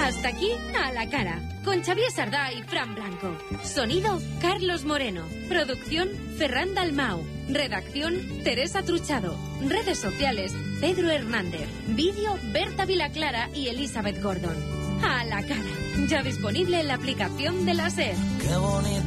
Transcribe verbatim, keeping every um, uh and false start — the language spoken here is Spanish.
Hasta aquí A la Cara, con Xavier Sardá y Fran Blanco. Sonido, Carlos Moreno. Producción, Ferran Dalmau. Redacción, Teresa Truchado. Redes sociales, Pedro Hernández. Vídeo, Berta Vilaclara y Elizabeth Gordon. A la Cara, ya disponible en la aplicación de la SER. Qué bonito.